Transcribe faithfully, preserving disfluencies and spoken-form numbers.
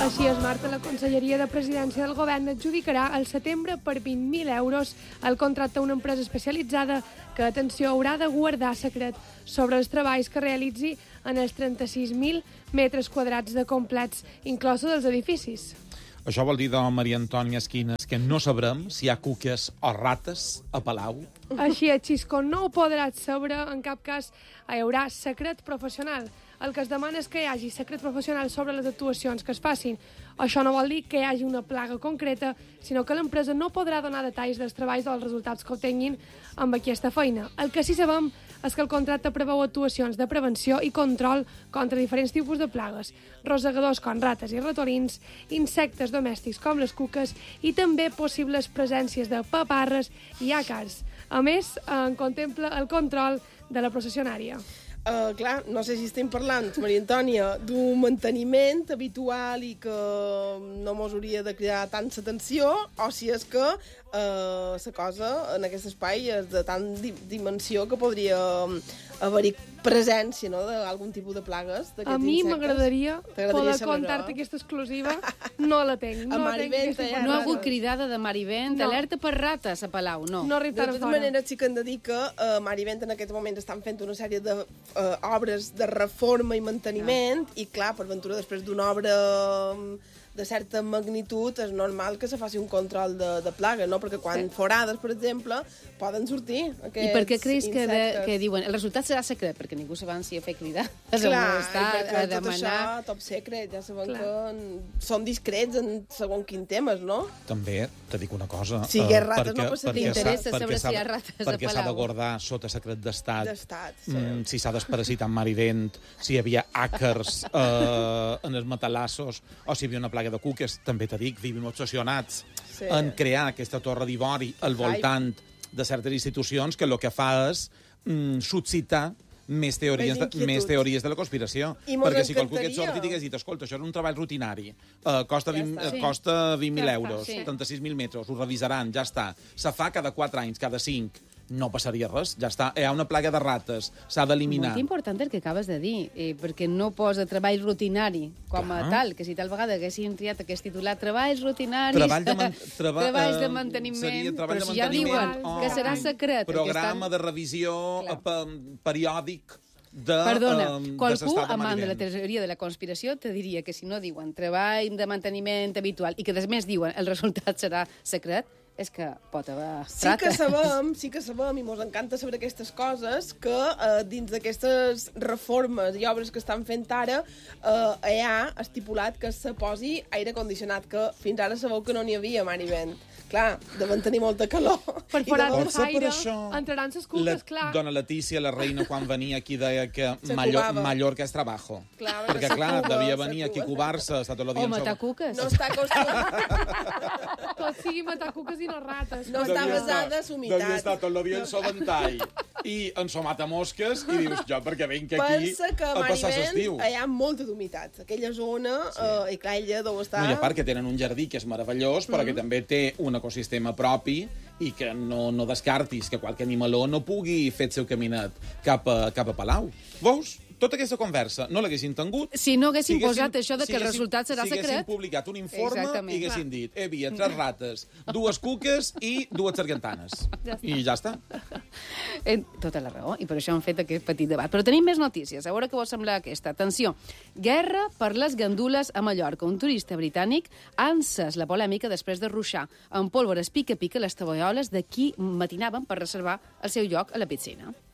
Així es, Marta, la Conselleria de Presidència del Govern adjudicarà al setembre per vint mil euros el contracte a una empresa especialitzada que, atenció, haurà de guardar secret sobre els treballs que realitzi en els trenta-sis mil metres quadrats de complets inclosos dels edificis. Això vol dir, de Maria Antònia Esquinas, que no sabrem si hi ha cuques o rates a Palau? Així és, Xisco, no ho podràs saber, en cap cas hi haurà secret professional. El que es demana és que hi hagi secret professional sobre les actuacions que es facin. Això no vol dir que hi hagi una plaga concreta, sinó que l'empresa no podrà donar detalls dels treballs o dels resultats que obtenguin amb aquesta feina. El que sí sabem és que el contracte preveu actuacions de prevenció i control contra diferents tipus de plagues, rosegadors com rates i ratolins, insectes domèstics com les cuques i també possibles presències de paparres i àcars. A més, en contempla el control de la processionària. Uh, clar, no sé si estem parlant, Maria Antònia, d'un manteniment habitual i que no mos hauria de cridar tanta atenció, o si és que uh, la cosa en aquest espai és de tant di dimensió que podria haver-hi presència, no?, d'algun tipus de plagues. A mi m'agradaria poder contar-te aquesta exclusiva. No la tenc. No, a Marivent, ja, no ha hagut cridada de Marivent, no. Alerta per rates a Palau, no. No de totes maneres, sí que hem de dir que uh, Marivent en aquest moment estan fent una sèrie de uh, obres de reforma i manteniment, ah. i clar, per ventura, després d'una obra de certa magnitud, és normal que se faci un control de, de plaga, no? Perquè quan sí. forades, per exemple, poden sortir aquests I per què creus que, de, que insectes. diuen el resultat serà secret? Perquè ningú s'avanci a fer cridar. Clar, està perquè a tot demanar... això, top secret, ja sabem Clar. que són discrets en segons quin temes, no? També te dic una cosa. Si hi ha rates, perquè, no passaria. T'interessa saber si hi ha rates a Palau. Perquè s'ha de guardar sota secret d'estat. D'estat, sí. Mm, si s'ha desparasitat en Marivent, si hi havia àcars eh, en els matalassos, o si hi havia una plaga de cuques, també te dic, vivim obsessionats sí. en crear aquesta torre d'ivori al voltant de certes institucions que el que fa és mm, suscitar més teories, de, més teories de la conspiració. Perquè si qualcú que et sort i digués dit, escolta, això és un treball rutinari, uh, costa vint mil sí. costa vint mil ja euros, sí. trenta-sis mil metres, ho revisaran, ja està. Se fa cada quatre anys, cada cinc. No passaria res, ja està. Hi ha una plaga de rates, s'ha d'eliminar. Molt important el que acabes de dir, eh, perquè no posa treball rutinari com a tal, que si tal vegada haguessin triat aquest titular, treballs rutinaris, treball de man treba treballs de manteniment, seria treball però de si ja diuen oh, que serà secret. Programa estan... de revisió periòdic de Perdona, um, qualcú de amant de la teoria de la conspiració te diria que si no diuen treball de manteniment habitual i que després diuen el resultat serà secret, és que pot haver sí que sabem, sí que sabem, i mos encanta saber aquestes coses, que eh, dins d'aquestes reformes i obres que estan fent ara eh, hi ha estipulat que se posi aire condicionat, que fins ara sabeu que no n'hi havia a Marivent. Clar, deuen tenir molta calor. Per forat de Potser per l'aire això entraran ses cuques, la, clar. Dona Letícia, la reina, quan venia aquí, deia que Se Mallor, cubava. Mallorca és trabajo. Clar, perquè, se clar, cuba, devia se venir aquí a cuba. cubar-se, està tot el dia... O matar cuques. No està acostumat. Tot sigui matar cuques i no rates. No està basada en humitat. Devia estar tot el dia en so ventall i en so matamosques, i dius, jo perquè venc aquí Pensa que a passar l'estiu. hi ha molta d'humitat. Aquella zona, sí. eh, i clar, ella deu estar... No, i a part que tenen un jardí que és meravellós, però mm -hmm. que també té un ecosistema propi i que no, no descartis que qualque animaló no pugui fer el seu caminat cap a, cap a Palau. Veus? Tota aquesta conversa no l'haguessin tingut... Si no haguessin si posat això de que el resultat serà si secret... Si haguessin publicat un informe Exactament, i haguessin clar. dit hi havia tres rates, dues cuques i dues sargantanes. Ja I ja està. Eh, tota la raó, i per això hem fet aquest petit debat. Però tenim més notícies, a veure què vos sembla aquesta. Atenció, guerra per les gandules a Mallorca. Un turista britànic ha encès la polèmica després de ruixar amb pólvores pica-pica les tovalloles de qui matinaven per reservar el seu lloc a la piscina.